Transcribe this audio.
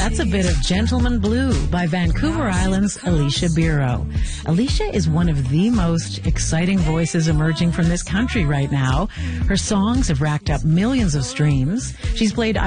That's a bit of Gentleman Blue by Vancouver Island's Alicia Biro. Alicia is one of the most exciting voices emerging from this country right now. Her songs have racked up millions of streams. She's played